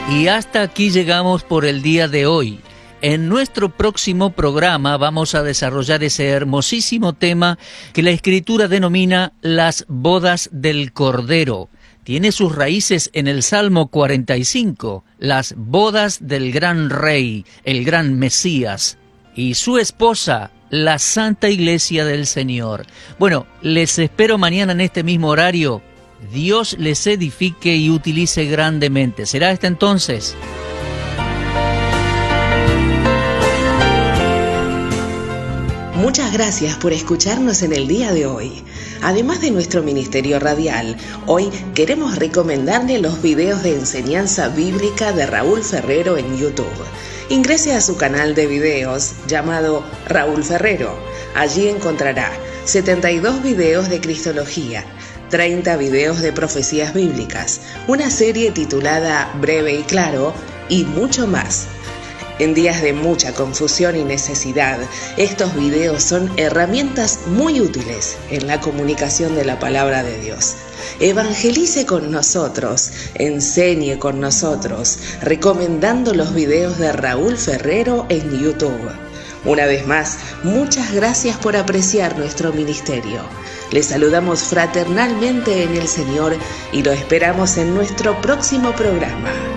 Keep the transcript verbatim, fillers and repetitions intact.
Y hasta aquí llegamos por el día de hoy. En nuestro próximo programa vamos a desarrollar ese hermosísimo tema que la Escritura denomina las bodas del Cordero. Tiene sus raíces en el Salmo cuarenta y cinco, las bodas del gran Rey, el gran Mesías, y su esposa, la Santa Iglesia del Señor. Bueno, les espero mañana en este mismo horario. Dios les edifique y utilice grandemente. ¿Será hasta entonces? Muchas gracias por escucharnos en el día de hoy. Además de nuestro ministerio radial, hoy queremos recomendarle los videos de enseñanza bíblica de Raúl Ferrero en YouTube. Ingrese a su canal de videos llamado Raúl Ferrero. Allí encontrará setenta y dos videos de Cristología, treinta videos de profecías bíblicas, una serie titulada Breve y Claro y mucho más. En días de mucha confusión y necesidad, estos videos son herramientas muy útiles en la comunicación de la palabra de Dios. Evangelice con nosotros, enseñe con nosotros, recomendando los videos de Raúl Ferrero en YouTube. Una vez más, muchas gracias por apreciar nuestro ministerio. Les saludamos fraternalmente en el Señor y lo esperamos en nuestro próximo programa.